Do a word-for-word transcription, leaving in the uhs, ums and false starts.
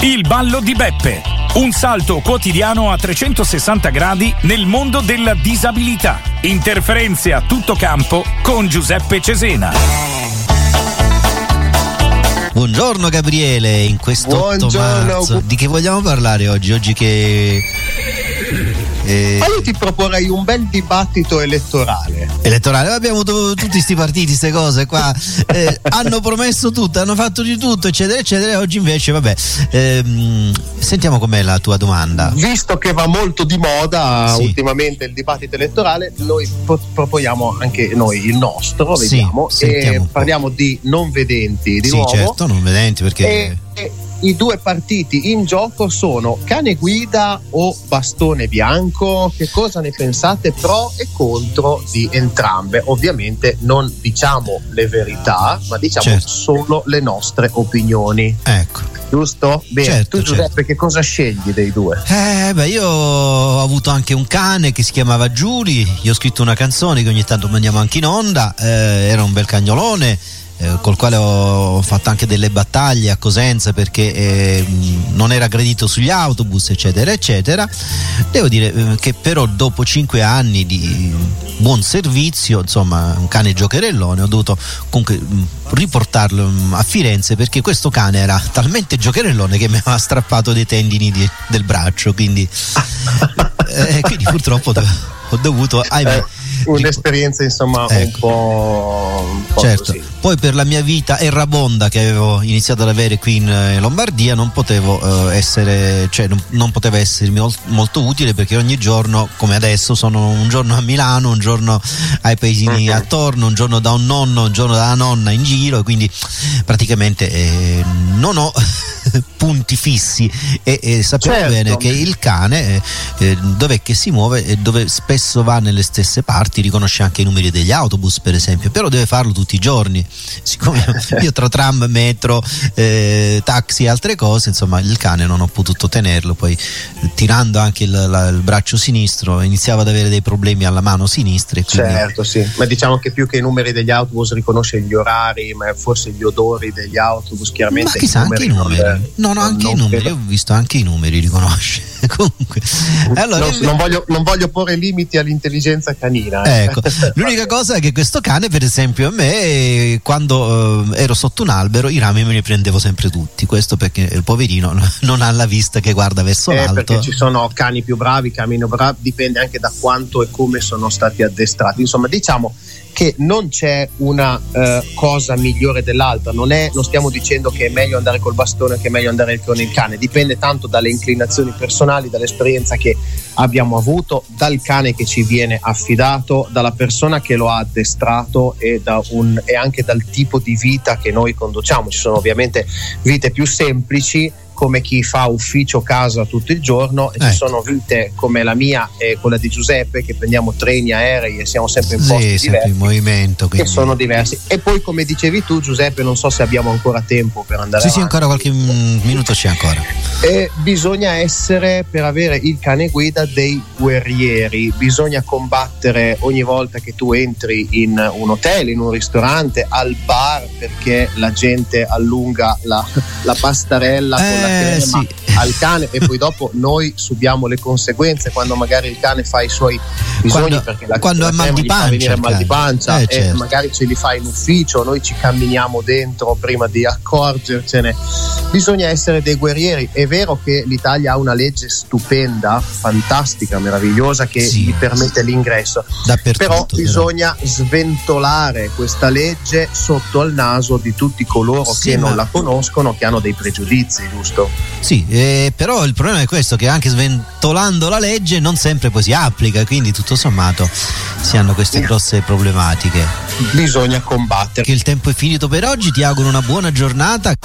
Il ballo di Beppe, un salto quotidiano a trecentosessanta gradi nel mondo della disabilità. Interferenze a tutto campo con Giuseppe Cesena. Buongiorno Gabriele, in questo otto marzo. Di che vogliamo parlare oggi? Oggi che... Eh... Ma io ti proporrei un bel dibattito elettorale. Elettorale? Abbiamo avuto tutti sti partiti, queste cose qua. Eh, hanno promesso tutto, hanno fatto di tutto, eccetera, eccetera. Oggi invece, vabbè. Ehm, sentiamo com'è la tua domanda. Visto che va molto di moda sì. ultimamente il dibattito elettorale, noi pro- proponiamo anche noi il nostro, vediamo. Sì, e parliamo di non vedenti di sì, nuovo. Certo, non vedenti perché. E, e i due partiti in gioco sono cane guida o bastone bianco. Che cosa ne pensate, pro e contro di entrambe? Ovviamente non diciamo le verità, ma diciamo certo. solo le nostre opinioni. Ecco. Giusto? Bene, certo, tu Giuseppe certo. che cosa scegli dei due? Eh beh, io ho avuto anche un cane che si chiamava Giuli, gli ho scritto una canzone che ogni tanto mandiamo anche in onda, eh, era un bel cagnolone. Col quale ho fatto anche delle battaglie a Cosenza perché eh, non era gradito sugli autobus, eccetera eccetera. Devo dire eh, che però dopo cinque anni di buon servizio, insomma, un cane giocherellone, ho dovuto comunque mh, riportarlo mh, a Firenze perché questo cane era talmente giocherellone che mi aveva strappato dei tendini di, del braccio, quindi, eh, quindi purtroppo ho dovuto ahimè, un'esperienza insomma ecco. un po', un po' certo. così. Poi per la mia vita errabonda che avevo iniziato ad avere qui in Lombardia non potevo eh, essere, cioè non, non poteva essermi mol- molto utile perché ogni giorno, come adesso, sono un giorno a Milano, un giorno ai paesini uh-huh. attorno, un giorno da un nonno, un giorno dalla nonna in giro, quindi praticamente eh, non ho punti fissi e, e sappiamo certo. bene che il cane eh, eh, dov'è che si muove e dove spesso va nelle stesse parti, riconosce anche i numeri degli autobus per esempio, però deve farlo tutti i giorni. Siccome io tra tram, metro, eh, taxi e altre cose, insomma il cane non ho potuto tenerlo, poi tirando anche il, la, il braccio sinistro iniziava ad avere dei problemi alla mano sinistra e quindi... certo sì, ma diciamo che più che i numeri degli autobus riconosce gli orari, ma forse gli odori degli autobus, chiaramente. Ma chissà, i numeri anche i numeri non, no no anche non i numeri credo. Io ho visto anche i numeri, riconosce. Comunque allora, non, non, voglio, non voglio porre limiti all'intelligenza canina eh. Ecco, l'unica cosa è che questo cane per esempio a me quando eh, ero sotto un albero i rami me li prendevo sempre tutti, questo perché il poverino non ha la vista che guarda verso eh, l'alto, perché ci sono cani più bravi, cani meno bravi, dipende anche da quanto e come sono stati addestrati, insomma diciamo che non c'è una eh, cosa migliore dell'altra, non è, non stiamo dicendo che è meglio andare col bastone che è meglio andare con il cane, dipende tanto dalle inclinazioni personali, dall'esperienza che abbiamo avuto, dal cane che ci viene affidato, dalla persona che lo ha addestrato e, da un, e anche dal tipo di vita che noi conduciamo. Ci sono ovviamente vite più semplici come chi fa ufficio casa tutto il giorno e eh. ci sono vite come la mia e quella di Giuseppe che prendiamo treni, aerei e siamo sempre in posti sì, diversi in movimento, che sono diversi. E poi come dicevi tu Giuseppe, non so se abbiamo ancora tempo per andare sì avanti. sì ancora qualche minuto c'è ancora. E bisogna essere, per avere il cane guida, dei guerrieri, bisogna combattere ogni volta che tu entri in un hotel, in un ristorante, al bar, perché la gente allunga la, la pastarella eh, con la crema sì. al cane e poi dopo noi subiamo le conseguenze quando magari il cane fa i suoi bisogni quando, perché la, quando la è mal di pancia, fa venire mal di pancia eh, e certo. magari ce li fa in ufficio, noi ci camminiamo dentro prima di accorgercene. Bisogna essere dei guerrieri. È vero che l'Italia ha una legge stupenda, fantastica, meravigliosa che sì, gli permette l'ingresso, però bisogna però. sventolare questa legge sotto al naso di tutti coloro sì, che ma... non la conoscono, che hanno dei pregiudizi, giusto? Sì, eh, però il problema è questo, che anche sventolando la legge non sempre poi si applica, quindi tutto sommato si hanno queste grosse problematiche. Bisogna combattere. Che il tempo è finito per oggi, ti auguro una buona giornata.